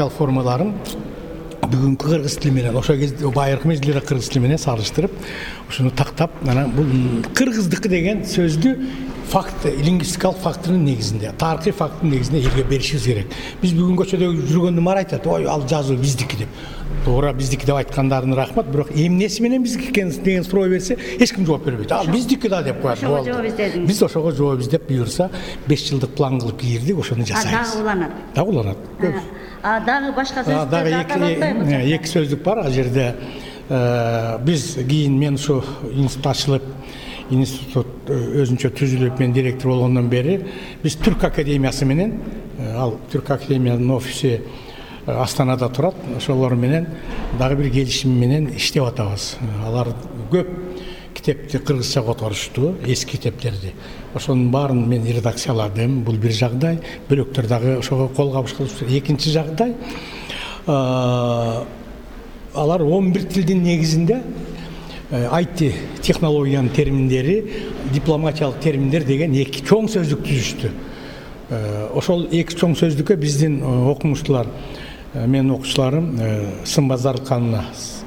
грамматикалык формаларын бүгүнкү кыргыз тили менен ошол кезде байыркы мезгилдеги кыргыз тили менен салыштырып ушуну тактап анан бул кыргыздыкы деген сөздү факт лингвистикалык фактынын негизинде тарыхый факттын негизинде элге беришибиз керек. Биз бүгүн көчөдө жүргөндө мар айтат, ой ал жазуу биздики деп. Туура биздики деп айткандарына рахмат, бирок эмнеси менен биздики экенин деген суроо берсе эч ким жооп бербейт. Ал биздики да деп коет. Ошого жооп издедиңиз. Биз ошого жооп издеп буюрса 5 жылдык план кылып кирдик, ошону жасайбыз. Дагы уланат. Дагы уланат. Дагы башка сөздөр Дагы эки сөздүк бар. Ал жерде биз кийин мен ушу институт ачылып, институт өзүнчө түзүлүп, мен директор болгондон бери биз Түрк академиясы менен, ал Түрк академиянын офиси Астанада турат. Ошолор менен дагы бир келишим менен иштеп атабыз. Алар көп китепти кыргызча которушту, эски китептерди. Ошонун баарын мен редакцияладым. Бул бир жагдай. Бөлөктөр дагы ошого кол кабыш кылышты. Экинчи жагдай, алар 11 тилдин негизинде IT технологиянын терминдери, дипломатиялык терминдер деген эки чоң сөздүк түзүштү. Ошол эки чоң сөздүккө биздин окумуштуулар, менин окуучуларым Сымбазар Канна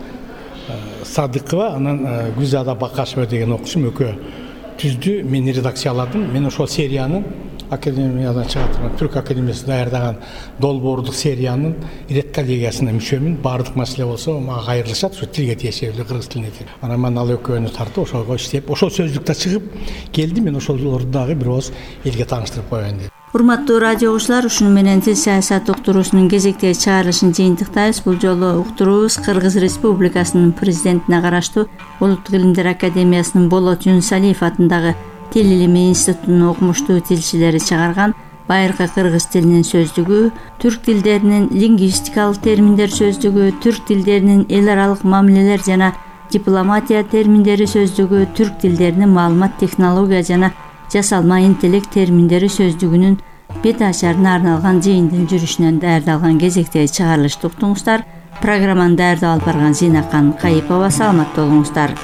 Садыкова, анан Гүлзада Бакашева деген окуучум экөө түздү, мен редакцияладым. Мен ошол сериянын академиядан чыгып Түрк академиясы даярдаган долбоордук сериянын редколлегиясына мүчөмүн. Баардык маселе болсо мага кайрылышат, ошо тилге тиешелүү, кыргыз тилине. Анан мен ал экөөнү тартып, ошого иштеп, ошол сөздүктө чыгып келди. Мен ошолорду дагы бир ооз элге тааныштырып коеюн дедим. Урматтуу радио угуучулар, ушуну менен тил саясат уктуруусунун кезектеги чыгарылышын жыйынтыктайбыз. Бул жолу уктуруубуз Кыргыз Республикасынын президентине караштуу Улуттук илимдер академиясынын Болот Юнусалиев атындагы Тил илими институтунун окумуштуу тилчилери чыгарган байыркы кыргыз тилинин сөздүгү, түрк тилдеринин лингвистикалык терминдер сөздүгү, түрк тилдеринин эл аралык мамилелер жана дипломатия терминдери сөздүгү, түрк тилдеринин маалымат технология жана жасалма интеллект терминдери сөздүгүнүн бет ачарына арналган жыйындын жүрүшүнөн даярдалган кезектеги чыгарылышты уктуңуздар. Программаны даярдап алып барган Зинакан Кайыпова. Саламаттуу болуңуздар.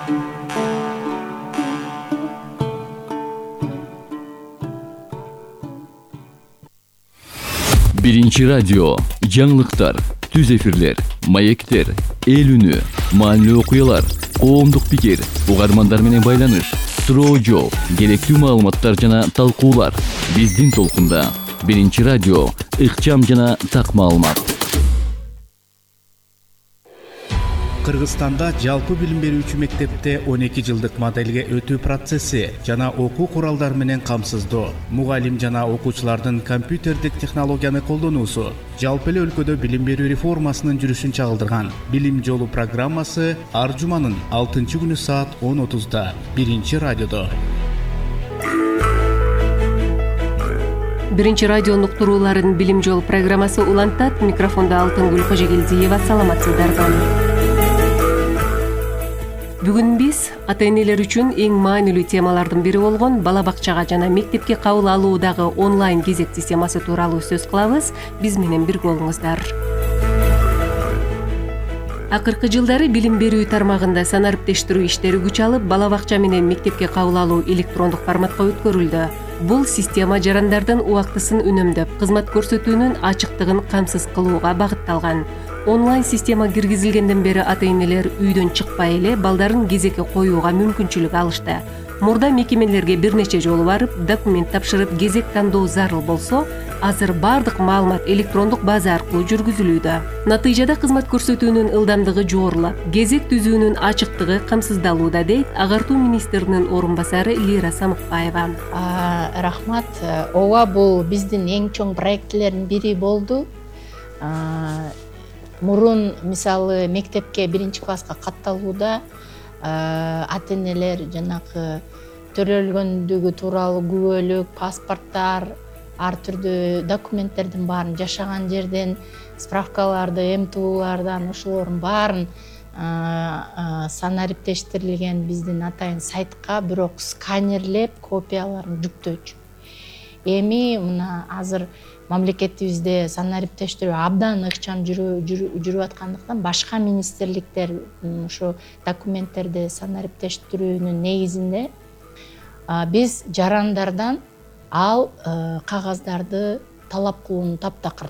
Биринчи радио, жаңылыктар, түз эфирлер, маектер, эл үнү, маанилүү окуялар, коомдук пикир, угармандар менен байланыш, суроо жооп, керектүү маалыматтар жана талкуулар. Биздин толкунда. Биринчи радио, ыкчам жана так маалымат. Кыргызстанда жалпы билим берүүчү мектепте 12 жылдык моделге өтүү процесси жана окуу куралдары менен камсыздоо, мугалим жана окуучулардын компьютердик технологияны колдонуусу жалпы эле өлкөдө билим берүү реформасынын жүрүшүн чагылдырган. Билим жолу программасы ар жуманын 6-күнү саат 10:30 биринчи радиодо. Биринчи радионун уктурууларын билим жол программасы улантат. Микрофонда Алтынгүл Кожегелдиева. Саламатсыздарбы. Бүгүн биз ата-энелер үчүн эң маанилүү темалардын бири болгон бала бакчага жана мектепке кабыл алуудагы онлайн кезек системасы тууралуу сөз кылабыз. Биз менен бирге болуңуздар. Акыркы жылдары билим берүү тармагында санариптештирүү иштери күч алып, бала бакча менен мектепке кабыл алуу электрондук форматка өткөрүлдү. Бул система жарандардын убактысын үнөмдөп, кызмат көрсөтүүнүн ачыктыгын камсыз кылууга багытталган. Онлайн система киргизилгенден бери ата-энелер үйдөн чыкпай эле балдарын кезекке коюуга мүмкүнчүлүк алышты. Мурда мекемелерге бир нече жолу барып, документ тапшырып, кезек тандоо зарыл болсо, азыр бардык маалымат электрондук база аркылуу жүргүзүлүүдө. Натыйжада кызмат көрсөтүүнүн ылдамдыгы жогорулап, кезек түзүүнүн ачыктыгы камсыздалууда, дейт Агартуу министринин орун басары Лира Самыкбаева. Рахмат. Ооба, бул биздин эң чоң проекттердин бири болду. Мурун мисалы мектепке биринчи класска катталууда ата-энелер жанагы төрөлгөндүгү тууралуу күбөлүк, паспорттар, ар түрдүү документтердин баарын жашаган жерден, справкаларды, МТУлардан ошолордун баарын санариптештирилген биздин атайын сайтка бирок сканерлеп копияларын жүктөөчү. Эми мына азыр мамлекетибизде санариптештирүү абдан ыкчам жүрүп аткандыктан башка министрликтер ушу документтерди санариптештирүүнүн негизинде биз жарандардан ал кагаздарды талап кылууну таптакыр